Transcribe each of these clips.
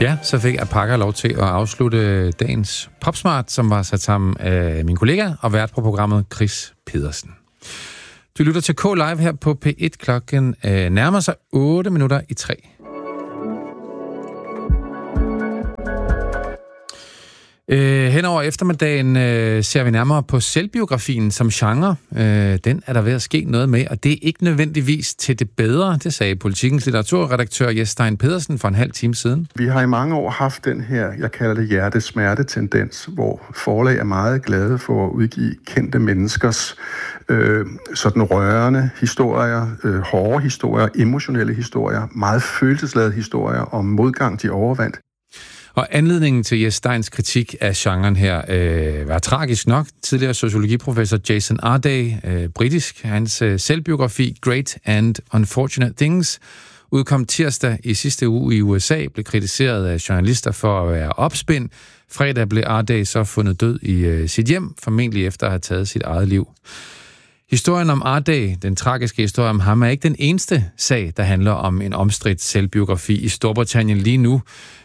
Ja, så fik Apaka lov til at afslutte dagens Popsmart, som var sat sammen af min kollega og vært på programmet Chris Pedersen. Du lytter til K-Live her på P1. Klokken nærmer sig 3:08. Hen over eftermiddagen ser vi nærmere på selvbiografien som genre. Den er der ved at ske noget med, og det er ikke nødvendigvis til det bedre, det sagde Politikens litteraturredaktør Jes Stein Pedersen for en halv time siden. Vi har i mange år haft den her, jeg kalder det hjertesmerte-tendens, hvor forlag er meget glade for at udgive kendte menneskers sådan rørende historier, hårde historier, emotionelle historier, meget følelsesladede historier om modgang, de overvandt. Og anledningen til Jes Steins kritik af genren her var tragisk nok. Tidligere sociologiprofessor Jason Arday, britisk, hans selvbiografi Great and Unfortunate Things, udkom tirsdag i sidste uge i USA, blev kritiseret af journalister for at være opspind. Fredag blev Arday så fundet død i sit hjem, formentlig efter at have taget sit eget liv. Historien om Arday, den tragiske historie om ham, er ikke den eneste sag, der handler om en omstridt selvbiografi i Storbritannien lige nu.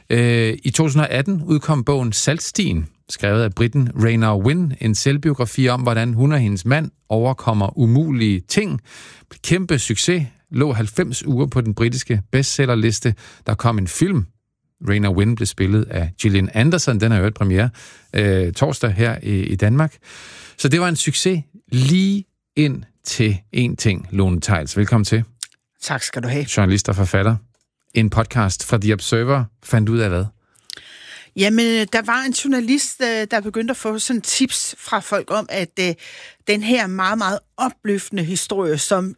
I 2018 udkom bogen Saltstien, skrevet af briten Raynor Winn, en selvbiografi om, hvordan hun og hendes mand overkommer umulige ting. Kæmpe succes, lå 90 uger på den britiske bestsellerliste. Der kom en film. Raynor Winn blev spillet af Gillian Anderson, den har jo et premiere torsdag her i Danmark. Så det var en succes lige ind til en ting, Lone Theils. Velkommen til. Tak skal du have. Journalist og forfatter. En podcast fra The Observer fandt ud af hvad? Jamen, der var en journalist, der begyndte at få sådan tips fra folk om, at den her meget, meget opløftende historie, som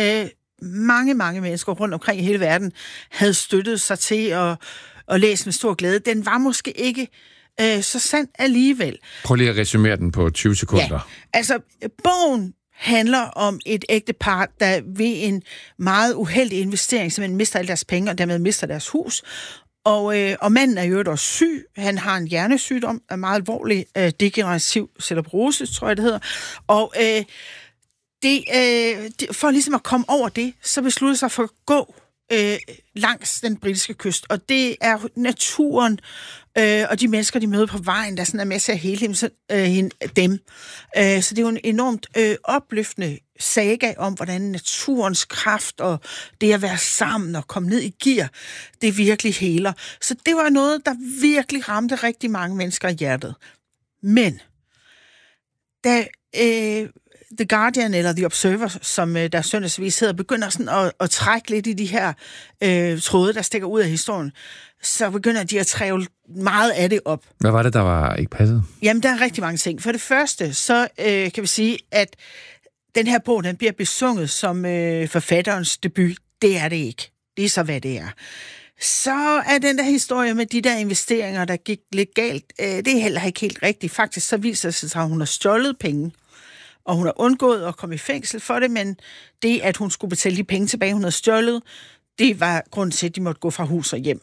mange mennesker rundt omkring i hele verden havde støttet sig til at læse med stor glæde, den var måske ikke så sand alligevel. Prøv lige at resumere den på 20 sekunder. Ja, altså, bogen handler om et ægtepar, der ved en meget uheldig investering simpelthen mister alle deres penge, og dermed mister deres hus. Og manden er jo også syg. Han har en hjernesygdom, en meget alvorlig degenerativ cerebrose, tror jeg det hedder. Og for ligesom at komme over det, så besluttede sig for at gå langs den britiske kyst. Og det er naturen og de mennesker, de møder på vejen, der sådan er med til at hele dem. Så det er jo en enormt opløftende saga om, hvordan naturens kraft og det at være sammen og komme ned i gear, det virkelig heler. Så det var noget, der virkelig ramte rigtig mange mennesker i hjertet. Men da The Guardian eller The Observer, som der søndagsvis hedder, begynder sådan at trække lidt i de her tråde, der stikker ud af historien, så begynder de at træve meget af det op. Hvad var det, der var ikke passet? Jamen, der er rigtig mange ting. For det første, så kan vi sige, at den her bog, den bliver besunget som forfatterens debut. Det er det ikke. Det er så, hvad det er. Så er den der historie med de der investeringer, der gik lidt galt, det er heller ikke helt rigtigt. Faktisk så viser det sig, at hun har stjålet penge, og hun har undgået at komme i fængsel for det, men det, at hun skulle betale de penge tilbage, hun havde stjålet, det var grunden til, at de måtte gå fra hus og hjem.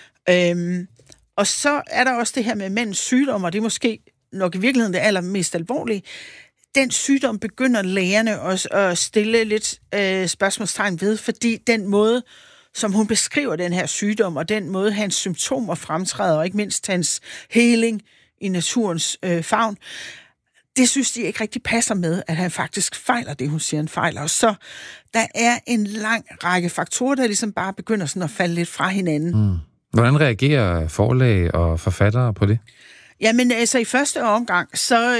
Og så er der også det her med mænds sygdom, og det er måske nok i virkeligheden det allermest alvorlige. Den sygdom begynder lægerne også at stille lidt spørgsmålstegn ved, fordi den måde, som hun beskriver den her sygdom, og den måde, hans symptomer fremtræder, og ikke mindst hans heling i naturens favn, det synes de ikke rigtig passer med, at han faktisk fejler det, hun siger, han fejler. Og så der er en lang række faktorer, der ligesom bare begynder sådan at falde lidt fra hinanden. Hvordan reagerer forlag og forfattere på det? Jamen, altså i første omgang, så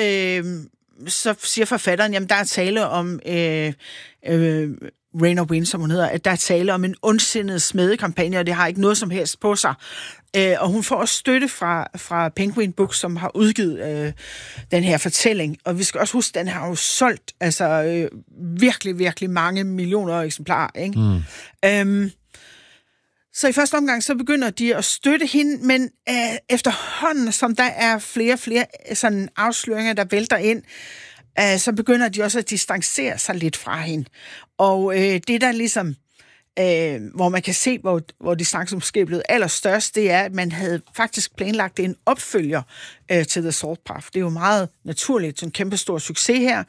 siger forfatteren, jamen der er tale om Raynor Winn, som hun hedder, at der er tale om en ondsindet smedekampagne, og det har ikke noget som helst på sig. Og hun får også støtte fra Penguin Books, som har udgivet den her fortælling. Og vi skal også huske, at den har jo solgt virkelig mange millioner eksemplarer. Ikke? Så i første omgang, så begynder de at støtte hende, men efterhånden, som der er flere sådan afsløringer, der vælter ind, så begynder de også at distancere sig lidt fra hende. Og det der ligesom, hvor man kan se, hvor distancen måske er blevet allerstørst, det er, at man havde faktisk planlagt en opfølger til The Salt Path. Det er jo meget naturligt, en kæmpestor succes her.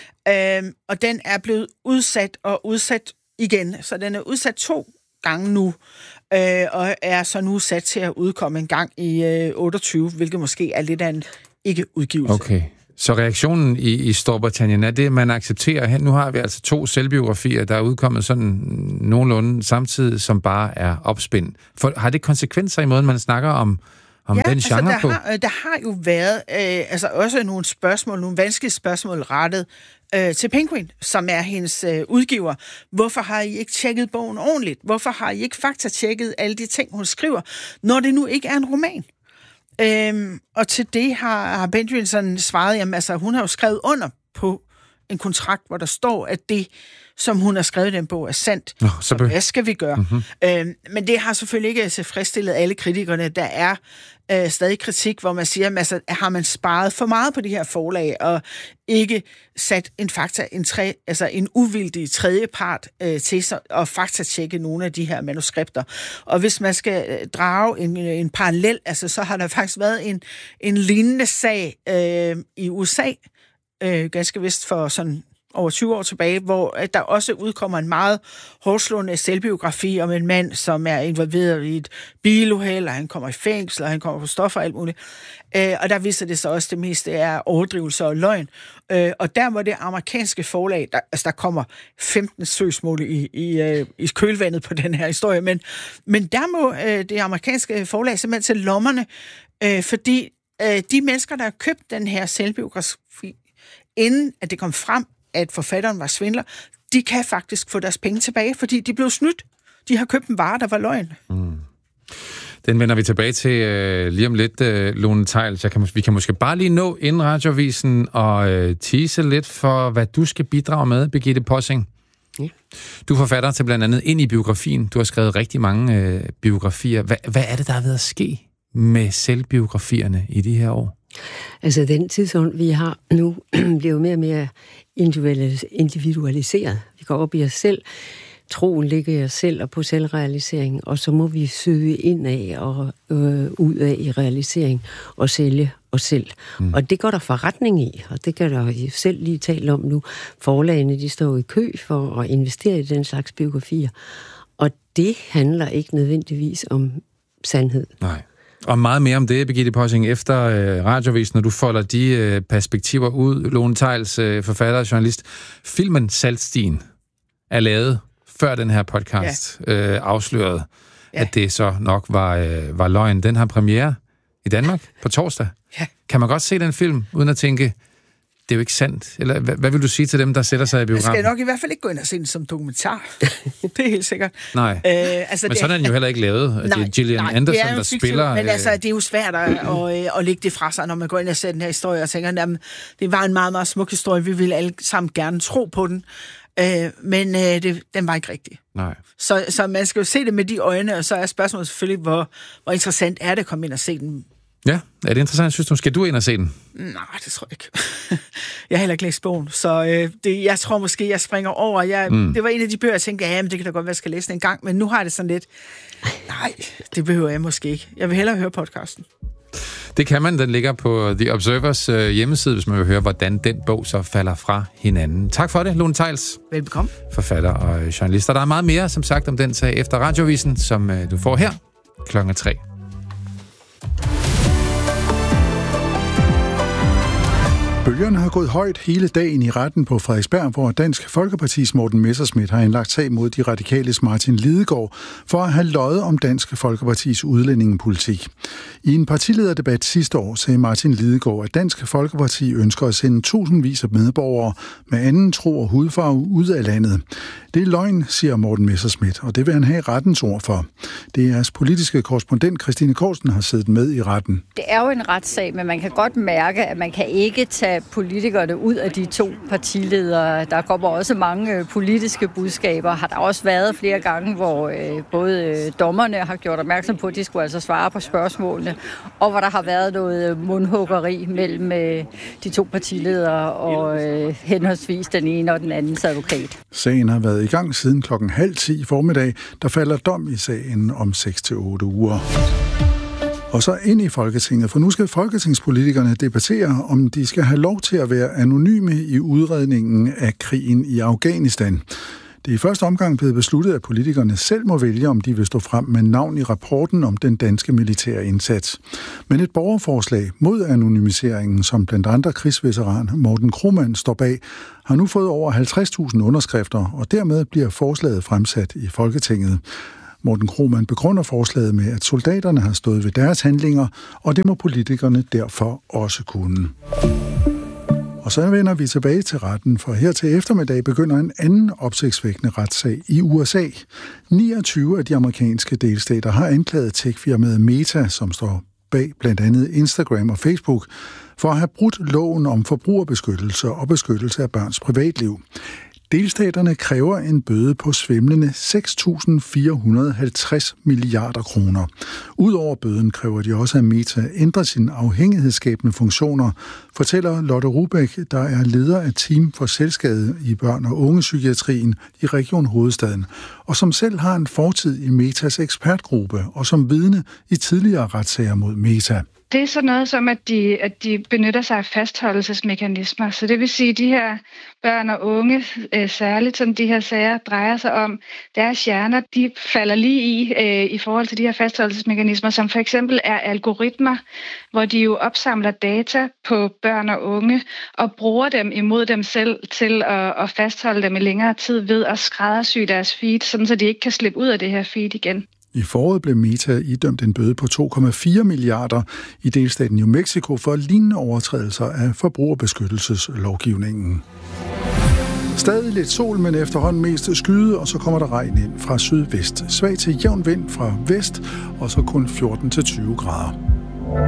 Og den er blevet udsat igen. Så den er udsat 2 gange nu. og er så nu sat til at udkomme en gang i 28, hvilket måske er lidt af en ikke-udgivelse. Okay. Så reaktionen i Storbritannien er det, man accepterer. Nu har vi altså 2 selvbiografier, der er udkommet sådan nogenlunde samtidig, som bare er opspind. Har det konsekvenser i måden, man snakker om den genre på? Der har jo været også nogle vanskelige spørgsmål rettet til Penguin, som er hendes udgiver. Hvorfor har I ikke tjekket bogen ordentligt? Hvorfor har I ikke faktatjekket alle de ting, hun skriver, når det nu ikke er en roman? Og til det har Penguin sådan svaret, jamen hun har jo skrevet under på en kontrakt, hvor der står, at det, som hun har skrevet i den bog, er sandt. Så hvad skal vi gøre? Mm-hmm. Men det har selvfølgelig ikke tilfredsstillet alle kritikerne. Der er stadig kritik, hvor man siger, har man sparet for meget på de her forlag, og ikke sat en uvildig tredjepart til sig og faktatjekke nogle af de her manuskripter. Og hvis man skal drage en parallel, så har der faktisk været en lignende sag i USA, ganske vist for sådan over 20 år tilbage, hvor der også udkommer en meget hårdslående selvbiografi om en mand, som er involveret i et biluheld, og han kommer i fængsel, og han kommer på stoffer og alt muligt. Og der viser det sig også, at det meste er overdrivelse og løgn. Og der var det amerikanske forlag, der kommer 15 søgsmål i kølvandet på den her historie, men der må det amerikanske forlag simpelthen til lommerne, fordi de mennesker, der har købt den her selvbiografi, inden at det kom frem, at forfatteren var svindler, de kan faktisk få deres penge tilbage, fordi de blev snydt. De har købt en vare, der var løgn. Mm. Den vender vi tilbage til lige om lidt, Lone Theils. Vi kan måske bare lige nå inden Radioavisen og tease lidt for, hvad du skal bidrage med, Birgitte Possing. Ja. Du er forfatter til blandt andet Ind i biografien. Du har skrevet rigtig mange biografier. Hvad er det, der er ved at ske med selvbiografierne i de her år? Altså, den tidsånd, vi har nu, bliver jo mere og mere individualiseret. Vi går op i os selv, troen ligger i os selv og på selvrealisering, og så må vi søge indad og ud af i realisering og sælge os selv. Mm. Og det går der forretning i, og det kan der selv lige tale om nu. Forlagene, de står i kø for at investere i den slags biografier, og det handler ikke nødvendigvis om sandhed. Nej. Og meget mere om det, Birgitte Possing, efter Radioavisen, når du folder de perspektiver ud. Lone Theils, forfatter og journalist. Filmen Saltstien er lavet før den her podcast afslørede, at det så nok var løgn. Den har premiere i Danmark på torsdag. Ja. Kan man godt se den film, uden at tænke, det er jo ikke sandt? Eller hvad vil du sige til dem, der sætter sig i biografen? Jeg skal nok i hvert fald ikke gå ind og se den som dokumentar. Det er helt sikkert. Nej, men sådan er den jo heller ikke lavet. Nej, det er Gillian Anderson, der spiller. Men det er jo svært at lægge det fra sig, når man går ind og ser den her historie og tænker, jamen, det var en meget, meget smuk historie. Vi ville alle sammen gerne tro på den. Men den var ikke rigtig. Nej. Så man skal jo se det med de øjne, og så er spørgsmålet selvfølgelig, hvor interessant er det at komme ind og se den. Ja, er det interessant, synes du? Skal du ind og se den? Nej, det tror jeg ikke. Jeg har heller ikke læst bogen, så jeg tror måske, jeg springer over. Det var en af de bøger, jeg tænkte, ja, men det kan da godt være, jeg skal læse den en gang, men nu har jeg det sådan lidt, nej, det behøver jeg måske ikke. Jeg vil hellere høre podcasten. Det kan man. Den ligger på The Observers hjemmeside, hvis man vil høre, hvordan den bog så falder fra hinanden. Tak for det, Lone Theils. Velbekomme. Forfatter og journalist. Og der er meget mere, som sagt, om den sag efter Radioavisen, som du får her klokken 3. Bølgerne har gået højt hele dagen i retten på Frederiksberg, hvor Dansk Folkepartis Morten Messerschmidt har indlagt sag mod de radikales Martin Lidegaard for at have løjet om Dansk Folkepartis udlændingepolitik. I en partilederdebat sidste år sagde Martin Lidegaard, at Dansk Folkeparti ønsker at sende tusindvis af medborgere med anden tro og hudfarve ud af landet. Det er løgn, siger Morten Messerschmidt, og det vil han have rettens ord for. DR's politiske korrespondent Christine Korsen har siddet med i retten. Det er jo en retssag, men man kan godt mærke, at man kan ikke tage politikerne ud af de to partiledere. Der kommer også mange politiske budskaber. Har der også været flere gange, hvor både dommerne har gjort opmærksom på, at de skulle altså svare på spørgsmålene, og hvor der har været noget mundhuggeri mellem de to partiledere og henholdsvis den ene og den andens advokat. Sagen har været i gang siden 9:30 formiddag. Der falder dom i sagen om 6 til 8 uger. Og så ind i Folketinget, for nu skal folketingspolitikerne debattere, om de skal have lov til at være anonyme i udredningen af krigen i Afghanistan. Det er i første omgang blevet besluttet, at politikerne selv må vælge, om de vil stå frem med navn i rapporten om den danske militære indsats. Men et borgerforslag mod anonymiseringen, som blandt andre krigsveteran Morten Kromann står bag, har nu fået over 50.000 underskrifter, og dermed bliver forslaget fremsat i Folketinget. Morten Kromann begrunder forslaget med, at soldaterne har stået ved deres handlinger, og det må politikerne derfor også kunne. Og så vender vi tilbage til retten, for her til eftermiddag begynder en anden opsigtsvækkende retssag i USA. 29 af de amerikanske delstater har anklaget techfirmaet Meta, som står bag blandt andet Instagram og Facebook, for at have brudt loven om forbrugerbeskyttelse og beskyttelse af børns privatliv. Delstaterne kræver en bøde på svimlende 6.450 milliarder kroner. Udover bøden kræver de også, at Meta ændrer sine afhængighedsskabende funktioner, fortæller Lotte Rubæk, der er leder af Team for Selvskade i børn- og ungepsykiatrien i Region Hovedstaden, og som selv har en fortid i Metas ekspertgruppe og som vidne i tidligere retssager mod Meta. Det er sådan noget som, at de benytter sig af fastholdelsesmekanismer. Så det vil sige, at de her børn og unge, særligt som de her sager drejer sig om, deres hjerner, de falder lige i forhold til de her fastholdelsesmekanismer, som for eksempel er algoritmer, hvor de jo opsamler data på børn og unge og bruger dem imod dem selv til at fastholde dem i længere tid ved at skræddersy deres feed, sådan så de ikke kan slippe ud af det her feed igen. I foråret blev Meta idømt en bøde på 2,4 milliarder i delstaten New Mexico for lignende overtrædelser af forbrugerbeskyttelseslovgivningen. Stadig lidt sol, men efterhånden mest skyde, og så kommer der regn ind fra sydvest. Svag til jævn vind fra vest, og så kun 14-20 grader.